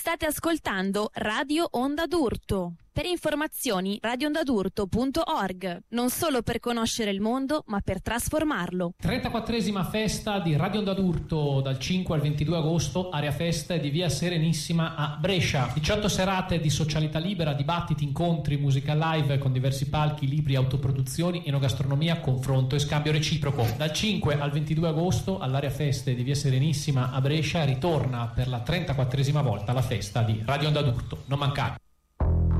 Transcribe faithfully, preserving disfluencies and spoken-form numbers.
State ascoltando Radio Onda d'Urto. Per informazioni radio onda d'urto punto org, non solo per conoscere il mondo, ma per trasformarlo. trentaquattresima festa di Radio Onda d'Urto dal cinque al ventidue agosto, area festa di via Serenissima a Brescia. diciotto serate di socialità libera, dibattiti, incontri, musica live con diversi palchi, libri, autoproduzioni, enogastronomia, confronto e scambio reciproco. Dal cinque al ventidue agosto all'area feste di via Serenissima a Brescia ritorna per la trentaquattresima volta la festa di Radio Onda d'Urto. Non mancate.